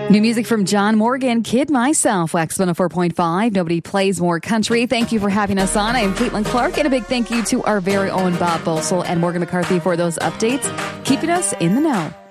New music from John Morgan, Kid Myself, Wax 104.5. Nobody plays more country. Thank you for having us on. I'm Caitlin Clark, and a big thank you to our very own Bob Bosel and Morgan McCarthy for those updates, keeping us in the know.